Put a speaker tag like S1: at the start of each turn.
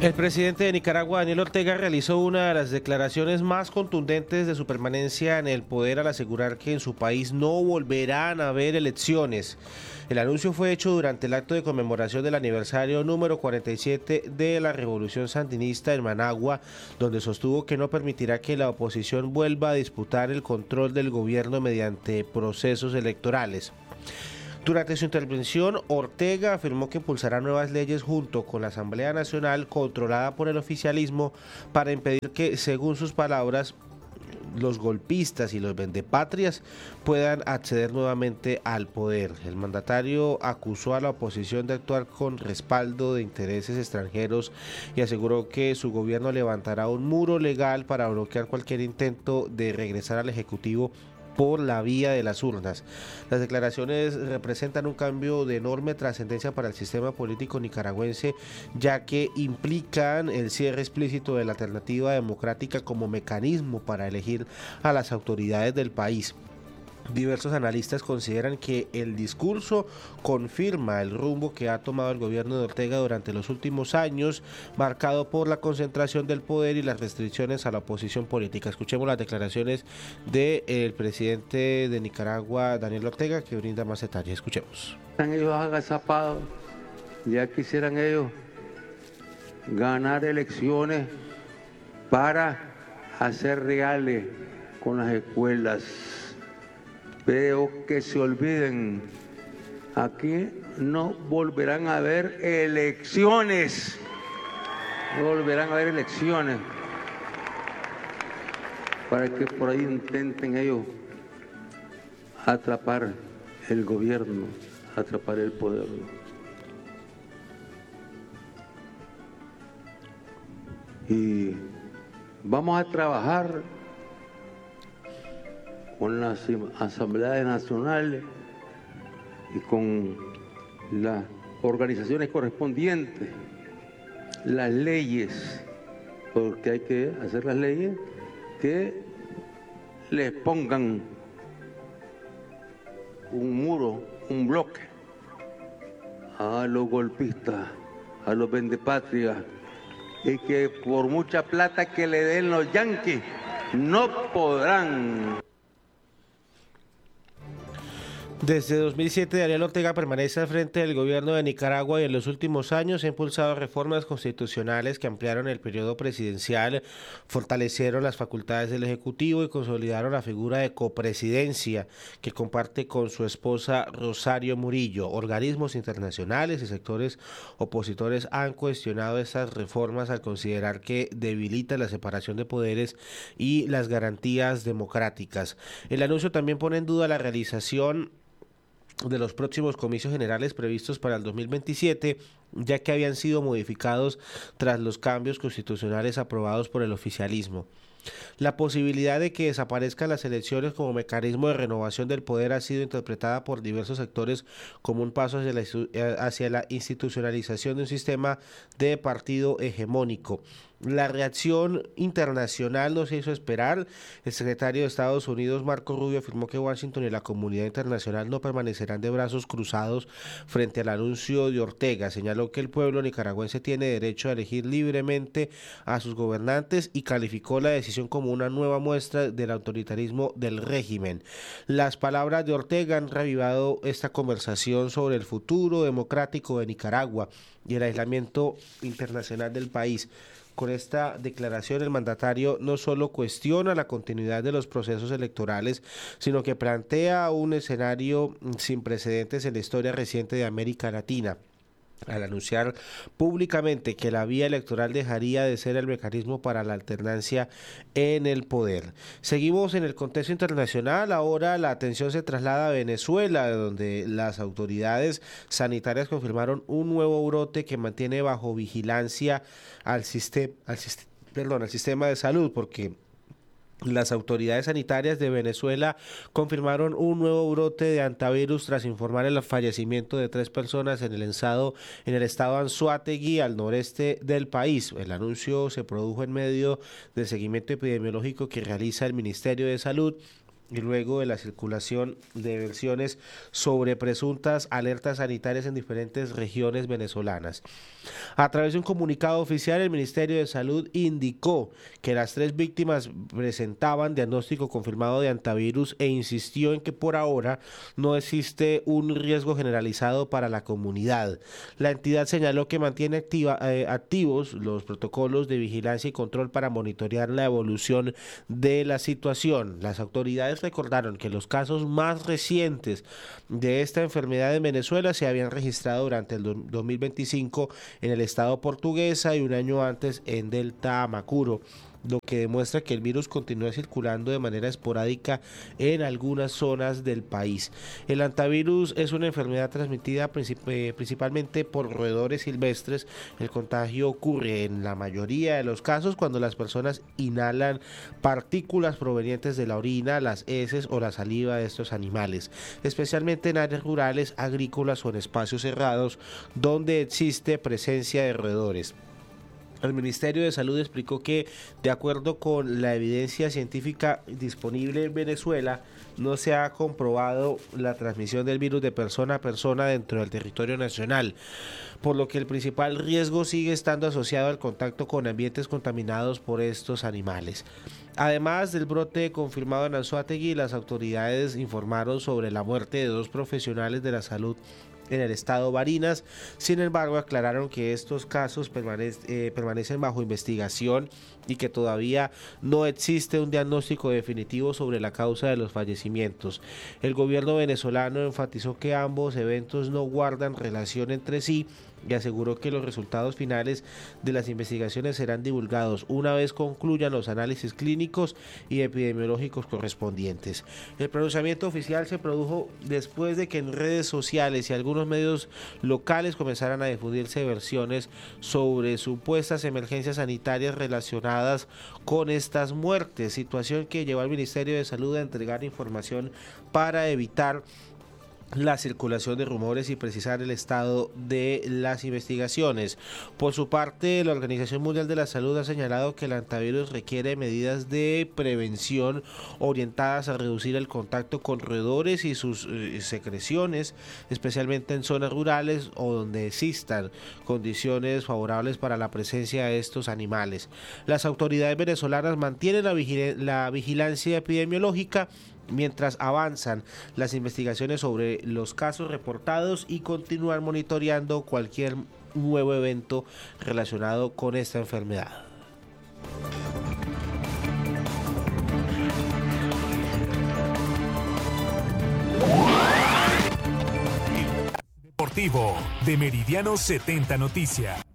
S1: El presidente de Nicaragua, Daniel Ortega, realizó una de las declaraciones más contundentes de su permanencia en el poder al asegurar que en su país no volverán a haber elecciones. El anuncio fue hecho durante el acto de conmemoración del aniversario número 47 de la Revolución Sandinista en Managua, donde sostuvo que no permitirá que la oposición vuelva a disputar el control del gobierno mediante procesos electorales. Durante su intervención, Ortega afirmó que impulsará nuevas leyes junto con la Asamblea Nacional controlada por el oficialismo para impedir que, según sus palabras, los golpistas y los vendepatrias puedan acceder nuevamente al poder. El mandatario acusó a la oposición de actuar con respaldo de intereses extranjeros y aseguró que su gobierno levantará un muro legal para bloquear cualquier intento de regresar al Ejecutivo por la vía de las urnas. Las declaraciones representan un cambio de enorme trascendencia para el sistema político nicaragüense, ya que implican el cierre explícito de la alternativa democrática como mecanismo para elegir a las autoridades del país. Diversos analistas consideran que el discurso confirma el rumbo que ha tomado el gobierno de Ortega durante los últimos años, marcado por la concentración del poder y las restricciones a la oposición política. Escuchemos las declaraciones del presidente de Nicaragua, Daniel Ortega, que brinda más detalles. Escuchemos.
S2: Están ellos agazapados, ya quisieran ellos ganar elecciones para hacer reales con las escuelas. Veo que se olviden, aquí no volverán a haber elecciones, no volverán a haber elecciones, para que por ahí intenten ellos atrapar el gobierno, atrapar el poder. Y vamos a trabajar con las asambleas nacionales y con las organizaciones correspondientes, las leyes, porque hay que hacer las leyes que les pongan un muro, un bloque a los golpistas, a los vendepatrias, y que por mucha plata que le den los yanquis, no podrán.
S1: Desde 2007, Daniel Ortega permanece al frente del gobierno de Nicaragua y en los últimos años ha impulsado reformas constitucionales que ampliaron el periodo presidencial, fortalecieron las facultades del Ejecutivo y consolidaron la figura de copresidencia que comparte con su esposa Rosario Murillo. Organismos internacionales y sectores opositores han cuestionado estas reformas al considerar que debilitan la separación de poderes y las garantías democráticas. El anuncio también pone en duda la realización de los próximos comicios generales previstos para el 2027, ya que habían sido modificados tras los cambios constitucionales aprobados por el oficialismo. La posibilidad de que desaparezcan las elecciones como mecanismo de renovación del poder ha sido interpretada por diversos sectores como un paso hacia la institucionalización de un sistema de partido hegemónico. La reacción internacional no se hizo esperar. El secretario de Estados Unidos, Marco Rubio, afirmó que Washington y la comunidad internacional no permanecerán de brazos cruzados frente al anuncio de Ortega. Señaló que el pueblo nicaragüense tiene derecho a elegir libremente a sus gobernantes y calificó la decisión como una nueva muestra del autoritarismo del régimen. Las palabras de Ortega han reavivado esta conversación sobre el futuro democrático de Nicaragua y el aislamiento internacional del país. Con esta declaración, el mandatario no solo cuestiona la continuidad de los procesos electorales, sino que plantea un escenario sin precedentes en la historia reciente de América Latina, al anunciar públicamente que la vía electoral dejaría de ser el mecanismo para la alternancia en el poder. Seguimos en el contexto internacional. Ahora la atención se traslada a Venezuela, donde las autoridades sanitarias confirmaron un nuevo brote que mantiene bajo vigilancia al sistema de salud, porque las autoridades sanitarias de Venezuela confirmaron un nuevo brote de hantavirus tras informar el fallecimiento de 3 personas en el estado Anzoátegui, al noreste del país. El anuncio se produjo en medio del seguimiento epidemiológico que realiza el Ministerio de Salud y luego de la circulación de versiones sobre presuntas alertas sanitarias en diferentes regiones venezolanas. A través de un comunicado oficial, el Ministerio de Salud indicó que las 3 víctimas presentaban diagnóstico confirmado de hantavirus e insistió en que por ahora no existe un riesgo generalizado para la comunidad. La entidad señaló que mantiene activos los protocolos de vigilancia y control para monitorear la evolución de la situación. Las autoridades recordaron que los casos más recientes de esta enfermedad en Venezuela se habían registrado durante el 2025 en el estado Portuguesa y un año antes en Delta Amacuro, lo que demuestra que el virus continúa circulando de manera esporádica en algunas zonas del país. El hantavirus es una enfermedad transmitida principalmente por roedores silvestres. El contagio ocurre en la mayoría de los casos cuando las personas inhalan partículas provenientes de la orina, las heces o la saliva de estos animales, especialmente en áreas rurales, agrícolas o en espacios cerrados donde existe presencia de roedores. El Ministerio de Salud explicó que, de acuerdo con la evidencia científica disponible en Venezuela, no se ha comprobado la transmisión del virus de persona a persona dentro del territorio nacional, por lo que el principal riesgo sigue estando asociado al contacto con ambientes contaminados por estos animales. Además del brote confirmado en Anzoátegui, las autoridades informaron sobre la muerte de 2 profesionales de la salud en el estado Barinas. Sin embargo, aclararon que estos casos permanecen bajo investigación y que todavía no existe un diagnóstico definitivo sobre la causa de los fallecimientos. El gobierno venezolano enfatizó que ambos eventos no guardan relación entre sí y aseguró que los resultados finales de las investigaciones serán divulgados una vez concluyan los análisis clínicos y epidemiológicos correspondientes. El pronunciamiento oficial se produjo después de que en redes sociales y algunos medios locales comenzaran a difundirse versiones sobre supuestas emergencias sanitarias relacionadas con estas muertes, situación que llevó al Ministerio de Salud a entregar información para evitar la circulación de rumores y precisar el estado de las investigaciones. Por su parte, la Organización Mundial de la Salud ha señalado que el hantavirus requiere medidas de prevención orientadas a reducir el contacto con roedores y sus secreciones, especialmente en zonas rurales o donde existan condiciones favorables para la presencia de estos animales. Las autoridades venezolanas mantienen la vigilancia epidemiológica mientras avanzan las investigaciones sobre los casos reportados y continúan monitoreando cualquier nuevo evento relacionado con esta enfermedad.
S3: Deportivo de Meridiano 70 Noticias.